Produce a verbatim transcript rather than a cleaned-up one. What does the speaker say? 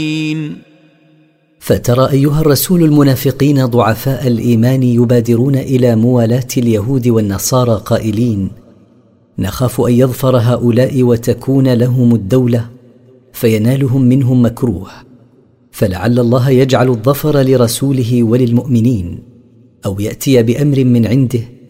فترى أيها الرسول المنافقين ضعفاء الإيمان يبادرون إلى موالاة اليهود والنصارى قائلين: نخاف أن يظفر هؤلاء وتكون لهم الدولة فينالهم منهم مكروه، فلعل الله يجعل الظفر لرسوله وللمؤمنين، أو يأتي بأمر من عنده